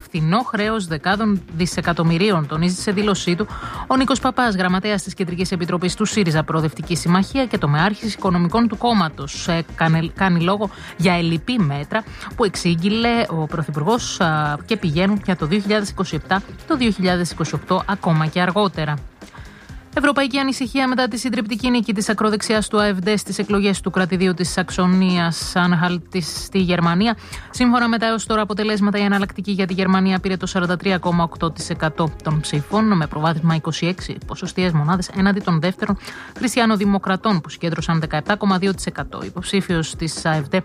φθηνό χρέος δεκάδων δισεκατομμυρίων, τονίζει σε δήλωσή του ο Νίκος Παπάς, γραμματέας της Κεντρικής Επιτροπής του ΣΥΡΙΖΑ Προοδευτική Συμμαχία και τομεάρχης οικονομικών του κόμματος. Κάνει λόγο για ελλειπή μέτρα που εξήγηλε ο Πρωθυπουργός και πηγαίνουν για το 2027, το 2028 ακόμα και αργότερα. Ευρωπαϊκή ανησυχία μετά τη συντριπτική νίκη της ακροδεξιάς του AfD στις εκλογές του κρατηδίου της Σαξονίας Ανχάλτ στη Γερμανία. Σύμφωνα με τα έως τώρα αποτελέσματα, η εναλλακτική για τη Γερμανία πήρε το 43,8% των ψήφων, με προβάδισμα 26 ποσοστιαίες μονάδες έναντι των δεύτερων χριστιανοδημοκρατών που συγκέντρωσαν 17,2%. Υποψήφιος της AfD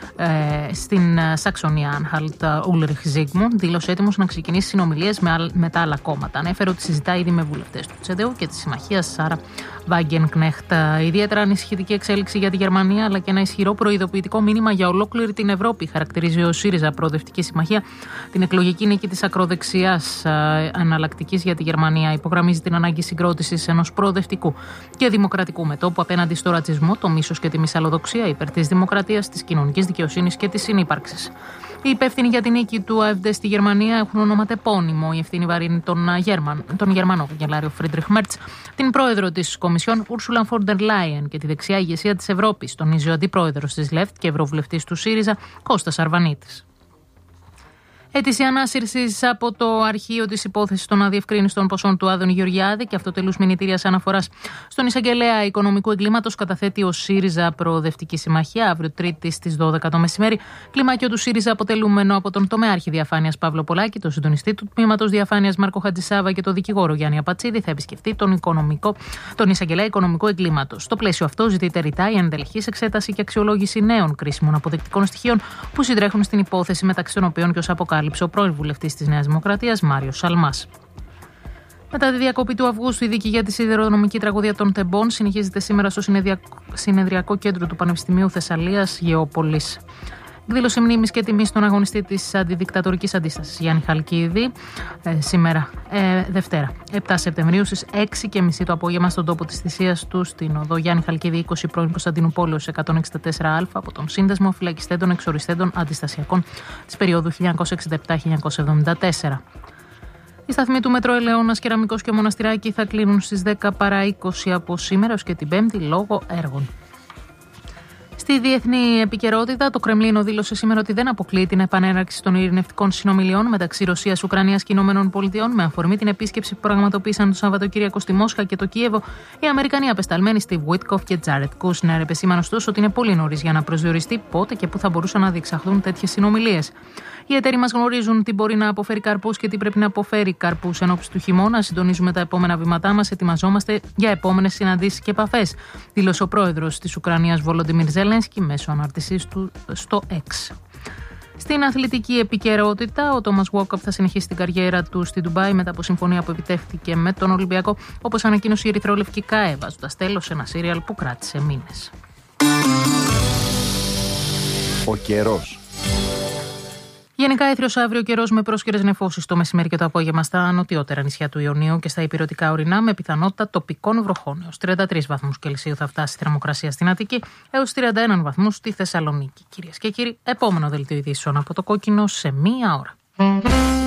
στην Σαξονία Ανχάλτ, Ούλριχ Ζίγμουντ, δήλωσε έτοιμος να ξεκινήσει συνομιλίες με τα άλλα κόμματα. Ανέφερε ότι συζητά ήδη με βουλευτές του CDU και τη συμμαχία Σάρα Βάγκενκνέχτ. Ιδιαίτερα ανησυχητική εξέλιξη για τη Γερμανία, αλλά και ένα ισχυρό προειδοποιητικό μήνυμα για ολόκληρη την Ευρώπη, χαρακτηρίζει ο ΣΥΡΙΖΑ Προοδευτική Συμμαχία την εκλογική νίκη της ακροδεξιάς εναλλακτικής για τη Γερμανία. Υπογραμμίζει την ανάγκη συγκρότησης ενός προοδευτικού και δημοκρατικού μετώπου απέναντι στο ρατσισμό, το μίσος και τη μυσαλλοδοξία, υπέρ της δημοκρατίας, της κοινωνικής δικαιοσύνης και της συνύπαρξης. Οι υπεύθυνοι για την νίκη του AfD στη Γερμανία έχουν ονοματεπώνυμο. Η ευθύνη βαρύνει τον Γερμανό καγκελάριο Φρίντριχ Μέρτς, την πρόεδρο της Κομισιόν Ούρσουλα φον ντερ Λάιεν και τη δεξιά ηγεσία της Ευρώπης, τονίζει ο αντιπρόεδρος της ΛΕΦΤ και ευρωβουλευτής του ΣΥΡΙΖΑ Κώστας Αρβανίτης. Αίτηση ανάσυρσης από το αρχείο της υπόθεσης των αδιευκρίνιστων ποσών του Άδωνη Γεωργιάδη και αυτοτελούς μηνυτήριας αναφοράς στον εισαγγελέα οικονομικού εγκλήματος καταθέτει ο ΣΥΡΙΖΑ Προοδευτική Συμμαχία αύριο Τρίτη στις 12 το μεσημέρι. Κλιμάκιο του ΣΥΡΙΖΑ αποτελούμενο από τον τομεάρχη διαφάνειας Παύλο Πολάκη, τον συντονιστή του τμήματος διαφάνειας Μάρκο Χατζησάβα και τον δικηγόρο Γιάννη Απατσίδη θα επισκεφτεί τον εισαγγελέα οικονομικού εγκλήματος. Στο πλαίσιο αυτό ζητείται ρητά η ενδελεχής εξέταση και αξιολόγηση νέων κρίσιμων αποδεικτικών στοιχείων που συντρέχουν στην υπόθεση, μεταξύ των οποίων και ως αποκάλυψε ο πρώην βουλευτής της Νέας Δημοκρατίας Μάριος Σαλμάς. Μετά τη διακοπή του Αυγούστου, η δίκη για τη σιδηροδρομική τραγωδία των Τεμπών συνεχίζεται σήμερα στο συνεδριακό κέντρο του Πανεπιστημίου Θεσσαλίας Γεώπολης. Εκδήλωση μνήμης και τιμής στον αγωνιστή της αντιδικτατορικής αντίστασης Γιάννη Χαλκίδη, σήμερα, Δευτέρα, 7 Σεπτεμβρίου στις 6:30 το απόγευμα στον τόπο της θυσίας του, στην οδό Γιάννη Χαλκίδη 20 πρώην Κωνσταντίνου Πόλεως 164α, από τον Σύνδεσμο Φυλακιστέντων Εξοριστέντων Αντιστασιακών της περίοδου 1967-1974. Οι σταθμοί του Μετρό Ελαιώνας, Κεραμικός και Μοναστηράκη θα κλείνουν στις 10 παρά 20 από σήμερα ως και την Πέμπτη λόγω έργων. Στη διεθνή επικαιρότητα, το Κρεμλίνο δήλωσε σήμερα ότι δεν αποκλείει την επανέναρξη των ειρηνευτικών συνομιλιών μεταξύ Ρωσίας, Ουκρανίας και Ηνωμένων Πολιτειών με αφορμή την επίσκεψη που πραγματοποίησαν το Σαββατοκύριακο στη Μόσχα και το Κίεβο οι Αμερικανοί απεσταλμένοι Στιβ Βίτκοφ και Τζάρετ Κούσνερ. Επεσήμανε ωστόσο ότι είναι πολύ νωρίς για να προσδιοριστεί πότε και πού θα μπορούσαν να διεξαχθούν τέτοιες συνομιλίες. Οι εταίροι μας γνωρίζουν τι μπορεί να αποφέρει καρπούς και τι πρέπει να αποφέρει καρπούς ενόψει του χειμώνα. Συντονίζουμε τα επόμενα βήματά μας, ετοιμαζόμαστε για επόμενες συναντήσεις και επαφές, δήλωσε ο πρόεδρος της Ουκρανίας Βολοντιμίρ Ζελένσκι μέσω ανάρτησής του στο X. Στην αθλητική επικαιρότητα, ο Τόμας Βόκαπ θα συνεχίσει την καριέρα του στη Ντουμπάι μετά από συμφωνία που επιτεύχθηκε με τον Ολυμπιακό, όπως ανακοίνωσε η ερυθρόλευκη ΚΑΕ, βάζοντας τέλος σε ένα σύριαλ που κράτησε μήνες. Ο καιρός. Γενικά έθριος αύριο καιρός με πρόσκαιρες νεφώσεις το μεσημέρι και το απόγευμα στα νοτιότερα νησιά του Ιωνίου και στα ηπειρωτικά ορεινά, με πιθανότητα τοπικών βροχών. Έως 33 βαθμούς Κελσίου θα φτάσει η θερμοκρασία στην Αττική, έως 31 βαθμούς στη Θεσσαλονίκη. Κυρίες και κύριοι, επόμενο δελτίο ειδήσεων από το Κόκκινο σε μία ώρα.